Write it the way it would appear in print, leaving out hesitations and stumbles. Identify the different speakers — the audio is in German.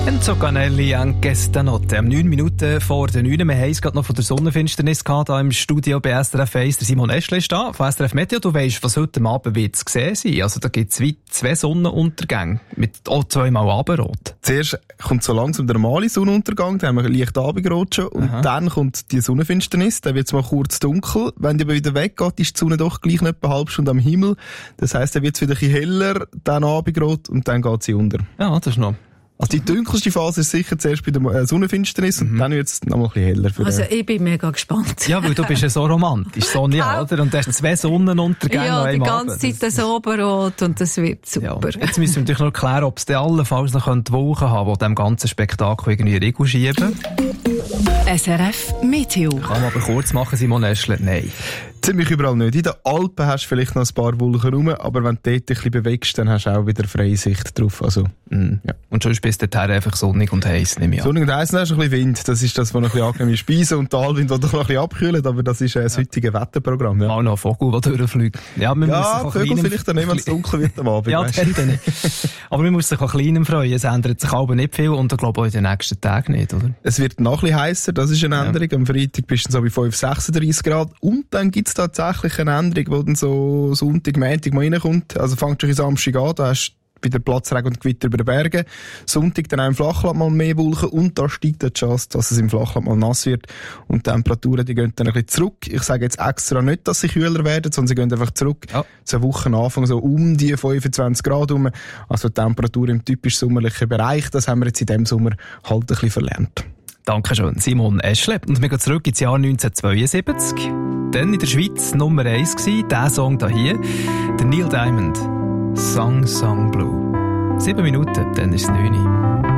Speaker 1: Enzo Canelli, anche stanotte. 9 Minuten vor der 9. Wir haben es gerade noch von der Sonnenfinsternis gehabt, hier im Studio bei SRF 1. Der Simon Eschle ist da, von SRF Meteo. Du weisst, was heute Abend wird zu sehen sein. Also da gibt es 2 Sonnenuntergänge mit auch 2-mal Abendrot.
Speaker 2: Zuerst kommt so langsam der normale Sonnenuntergang, dann haben wir leicht Abendrot schon. Und dann kommt die Sonnenfinsternis, dann wird es mal kurz dunkel. Wenn die aber wieder weggeht, ist die Sonne doch gleich noch etwa eine halbe Stunde am Himmel. Das heisst, dann wird es wieder ein bisschen heller, dann Abendrot und dann geht sie unter.
Speaker 1: Ja, das ist noch...
Speaker 2: Also die dunkelste Phase ist sicher zuerst bei der Sonnenfinsternis und dann wird es noch mal ein bisschen heller.
Speaker 3: Also ich bin mega gespannt.
Speaker 1: Ja, weil du bist ja so romantisch, Sonja, oder? Und du hast 2 Sonnenuntergänge
Speaker 3: ja,
Speaker 1: noch
Speaker 3: die
Speaker 1: einmal.
Speaker 3: ganze Zeit das Oberrot und das wird super.
Speaker 1: Ja. Jetzt müssen wir natürlich noch klären, ob es dann allenfalls noch Wolken haben, die dem ganzen Spektakel irgendwie Riegel schieben.
Speaker 4: SRF Meteo.
Speaker 1: Kann man aber kurz machen, Simon Eschle? Nein.
Speaker 2: Ziemlich überall nicht. In den Alpen hast du vielleicht noch ein paar Wolken rum, aber wenn du dort ein bisschen bewegst, dann hast du auch wieder freie Sicht drauf. Also,
Speaker 1: ja. Und sonst bist du dorthin einfach sonnig und heiß, nehme ich an.
Speaker 2: Sonnig und heiß, dann hast du ein bisschen Wind. Das ist das, was noch ein bisschen angenehme Speisen und Talwind, der doch noch ein bisschen abkühlt, aber das ist das heutige Wetterprogramm. Ja.
Speaker 1: Mal noch ein Vogel, der durchfliegt. Ja,
Speaker 2: Vögel vielleicht dann nicht, wenn es dunkel wird am Abend.
Speaker 1: Ja, dann nicht. Aber man muss sich auch kleinem freuen. Es ändert sich aber nicht viel und ich glaube auch in den nächsten Tagen nicht, oder?
Speaker 2: Es wird noch ein bisschen heißer, das ist eine Änderung. Am Freitag bist du so bei 5-36 Grad und dann gibt es tatsächlich eine Änderung, die dann so Sonntag, Montag mal reinkommt. Also fängt schon Samstag an, da hast du wieder Platzregen und Gewitter über den Bergen. Sonntag dann auch im Flachland mal mehr Wolken und da steigt die Chance, dass es im Flachland mal nass wird. Und die Temperaturen, die gehen dann ein bisschen zurück. Ich sage jetzt extra nicht, dass sie kühler werden, sondern sie gehen einfach zurück. Ja. So eine Woche Anfang so um die 25 Grad rum. Also die Temperatur im typisch sommerlichen Bereich, das haben wir jetzt in diesem Sommer halt ein bisschen verlernt.
Speaker 1: Dankeschön, Simon Eschle. Und wir gehen zurück ins Jahr 1972. Dann in der Schweiz Nummer 1 gsi, der Song da hier, der Neil Diamond, Song Blue. 7 Minuten, dann ist es 9.